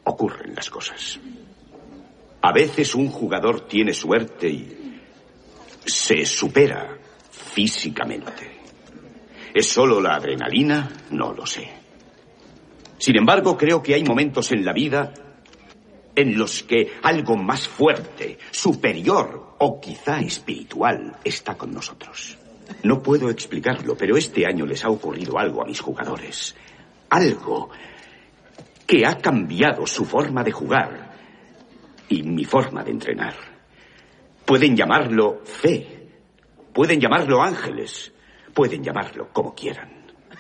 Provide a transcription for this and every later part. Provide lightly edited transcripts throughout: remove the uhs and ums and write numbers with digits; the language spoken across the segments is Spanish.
ocurren las cosas. A veces un jugador tiene suerte y se supera físicamente. ¿Es solo la adrenalina? No lo sé. Sin embargo, creo que hay momentos en la vida en los que algo más fuerte, superior o quizá espiritual está con nosotros. No puedo explicarlo, pero este año les ha ocurrido algo a mis jugadores. Algo que ha cambiado su forma de jugar y mi forma de entrenar. Pueden llamarlo fe, pueden llamarlo ángeles, pueden llamarlo como quieran.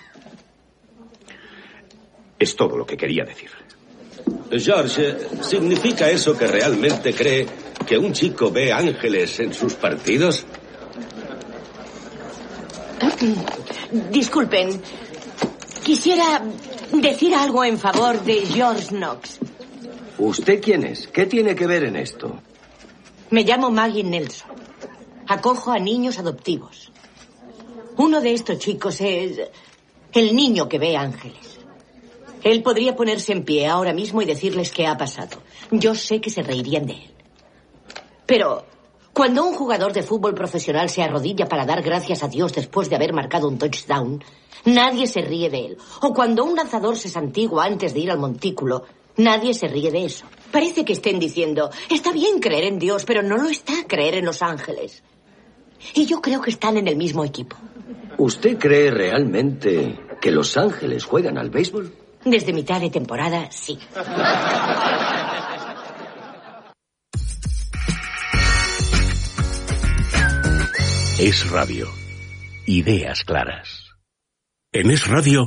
Es todo lo que quería decir. George, ¿significa eso que realmente cree que un chico ve ángeles en sus partidos? Disculpen, quisiera decir algo en favor de George Knox. ¿Usted quién es? ¿Qué tiene que ver en esto? Me llamo Maggie Nelson. Acojo a niños adoptivos. Uno de estos chicos es el niño que ve ángeles. Él podría ponerse en pie ahora mismo y decirles qué ha pasado. Yo sé que se reirían de él. Pero cuando un jugador de fútbol profesional se arrodilla para dar gracias a Dios después de haber marcado un touchdown, nadie se ríe de él. O cuando un lanzador se santigua antes de ir al montículo, nadie se ríe de eso. Parece que estén diciendo, está bien creer en Dios, pero no lo está creer en los ángeles. Y yo creo que están en el mismo equipo. ¿Usted cree realmente que los ángeles juegan al béisbol? Desde mitad de temporada, sí. Es Radio. Ideas claras. En Es Radio,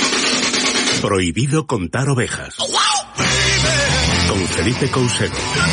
prohibido contar ovejas. Con Felipe Couseiro.